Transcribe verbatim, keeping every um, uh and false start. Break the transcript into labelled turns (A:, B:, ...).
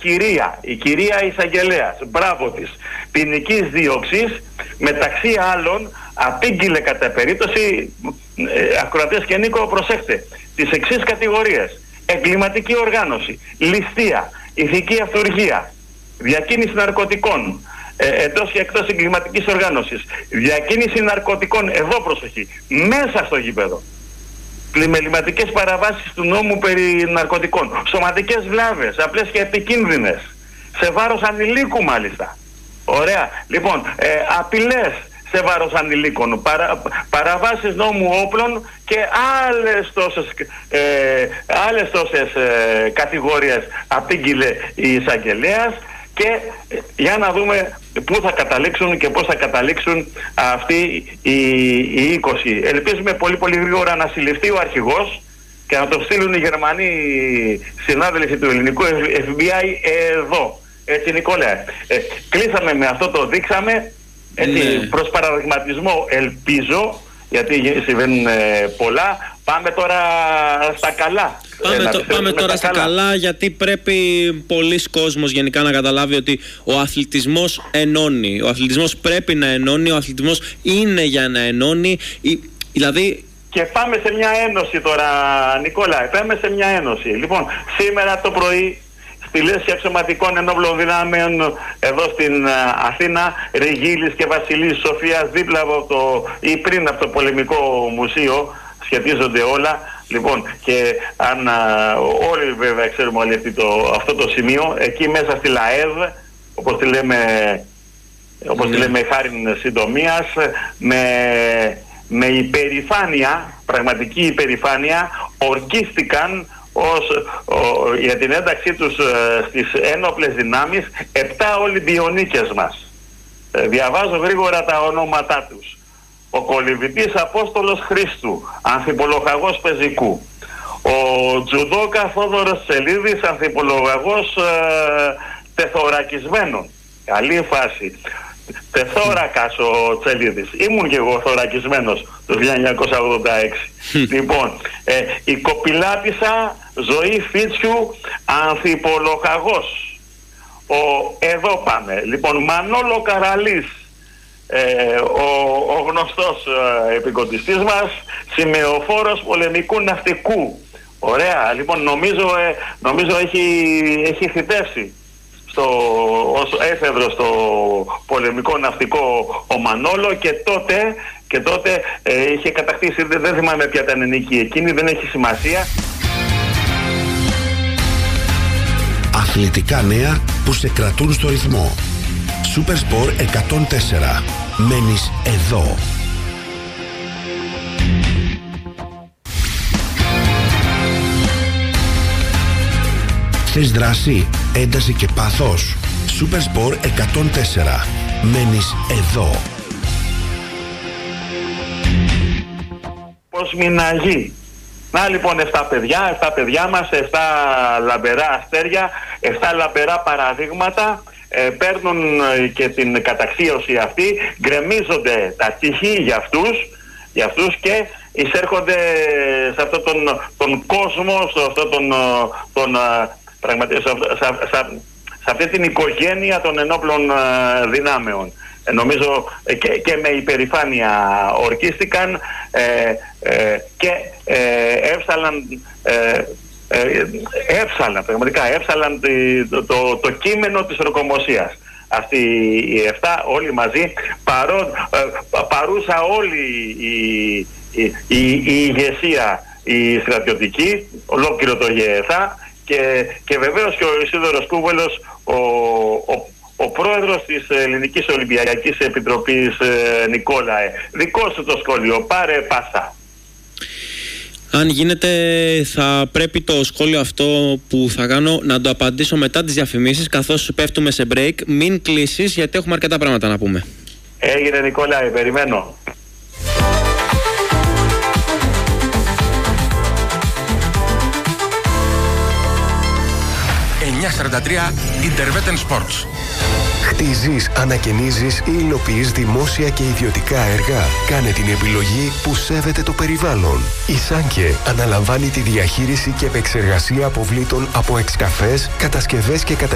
A: κυρία, η κυρία εισαγγελέας, μπράβο της, ποινικής δίωξης, μεταξύ άλλων απήγγειλε κατά περίπτωση, ε, ακροατές και Νίκο, προσέχτε, τις εξής κατηγορίες: εγκληματική οργάνωση, ληστεία, ηθική αυτουργία, διακίνηση ναρκωτικών, ε, εντός και εκτός εγκληματικής οργάνωσης, διακίνηση ναρκωτικών, εδώ προσοχή, μέσα στο γήπεδο, πλημεληματικές παραβάσεις του νόμου περί ναρκωτικών, σωματικές βλάβες, απλές και επικίνδυνες, σε βάρος ανηλίκου μάλιστα. Ωραία. Λοιπόν, ε, απειλές σε βάρος ανηλίκων, παρα, παραβάσεις νόμου όπλων και άλλες τόσες, ε, άλλες τόσες ε, κατηγορίες απήγγειλε η εισαγγελέας. Και ε, για να δούμε πού θα καταλήξουν και πώς θα καταλήξουν αυτοί οι, οι είκοσι. Ελπίζουμε πολύ πολύ γρήγορα να συλληφθεί ο αρχηγός και να το στείλουν οι Γερμανοί συνάδελφοι του ελληνικού εφ μπι άι εδώ. Έτσι, Νικόλα, ε, κλείσαμε με αυτό, το δείξαμε. Έτσι, ναι. Προς παραδειγματισμό ελπίζω, γιατί συμβαίνουν ε, πολλά. Πάμε τώρα στα καλά.
B: Πάμε, ε, το, πάμε τώρα στα καλά. καλά, γιατί πρέπει πολλοί κόσμος γενικά να καταλάβει ότι ο αθλητισμός ενώνει. Ο αθλητισμός πρέπει να ενώνει, ο αθλητισμός είναι για να ενώνει. Δηλαδή...
A: Και πάμε σε μια ένωση τώρα, Νικόλα, πάμε σε μια ένωση. Λοιπόν, σήμερα το πρωί στη Λέσχη Αξιωματικών Ενόπλων Δυνάμεων εδώ στην Αθήνα, Ριγίλης και Βασιλής Σοφίας, δίπλα από το ή πριν από το Πολεμικό Μουσείο, σχετίζονται όλα. Λοιπόν, και αν α, όλοι βέβαια ξέρουμε όλοι αυτή το, αυτό το σημείο, εκεί μέσα στη ΛΑΕΔ, όπως τη λέμε, όπως τη λέμε χάριν συντομίας, με, με υπερηφάνεια, πραγματική υπερηφάνεια, ορκίστηκαν ως, ο, για την ένταξή τους ε, στις ένοπλες δυνάμεις επτά Ολυμπιονίκες μας. Ε, διαβάζω γρήγορα τα ονόματά τους. Ο κολυμβητής Απόστολος Χρήστου, ανθιπολογαγός πεζικού. Ο τζουδόκα Θόδωρος Τσελίδης, ανθιπολογαγός ε, τεθωρακισμένων. Καλή φάση. Τεθώρακας ο Τσελίδης. Ήμουν και εγώ θωρακισμένος το χίλια εννιακόσια ογδόντα έξι. Λοιπόν, ε, η κοπηλάτισσα Ζωή Φίτσιου, ανθιπολογαγός. Ο, εδώ πάμε. Λοιπόν, Μανόλο Καραλής, Ε, ο, ο γνωστός ε, επικοντιστής μας, σημεοφόρος πολεμικού ναυτικού. Ωραία, λοιπόν, νομίζω, ε, νομίζω έχει, έχει θητεύσει στο, ως έφεδρο στο πολεμικό ναυτικό ο Μανόλο, και τότε, και τότε ε, είχε κατακτήσει, δεν, δεν θυμάμαι ποια ήταν η νίκη εκείνη, δεν έχει σημασία.
C: Αθλητικά νέα που σε κρατούν στο ρυθμό. Supersport εκατόν τέσσερα. Μένεις εδώ. Θες δράση, ένταση και πάθος? Supersport εκατόν τέσσερα. Μένεις εδώ.
A: Πώς μηναγεί. Να λοιπόν, εφτά παιδιά, εφτά παιδιά μας, εφτά λαμπερά αστέρια, εφτά λαμπερά παραδείγματα. Ε, παίρνουν και την καταξίωση αυτή, γκρεμίζονται τα τυχή για αυτούς, για αυτούς και εισέρχονται σε αυτόν τον, τον κόσμο, σε αυτόν τον, τον πραγματικά, σε, σε, σε, σε αυτή την οικογένεια των ενόπλων δυνάμεων. Ε, νομίζω ε, και, και με υπερηφάνεια ορκίστηκαν ε, ε, και ε, έψαλαν ε, Ε, έψαλαν, πραγματικά έψαλαν το, το, το κείμενο της ορκομοσίας. Αυτοί οι εφτά όλοι μαζί, παρό, ε, παρούσα όλη η, η, η, η ηγεσία, η στρατιωτική, ολόκληρο το ΓΕΘΑ, και, και βεβαίως και ο Ισίδωρος Κούβελος, ο, ο, ο πρόεδρος της Ελληνικής Ολυμπιακής Επιτροπής, ε, Νικόλαε. Δικό σου το σχόλιο, πάρε πάσα.
B: Αν γίνεται, θα πρέπει το σχόλιο αυτό που θα κάνω να το απαντήσω μετά τις διαφημίσεις, καθώς πέφτουμε σε break. Μην κλείσεις, γιατί έχουμε αρκετά πράγματα να πούμε.
A: Έγινε, Νικόλαε, περιμένω.
D: εννιά σαράντα τρία Interveten Sports.
E: Χτίζεις, ανακαινίζεις ή υλοποιείς δημόσια και ιδιωτικά έργα? Κάνε την επιλογή που σέβεται το περιβάλλον. Η Σάνκε αναλαμβάνει τη διαχείριση και επεξεργασία αποβλήτων από εξκαφές, κατασκευές και κατασκευές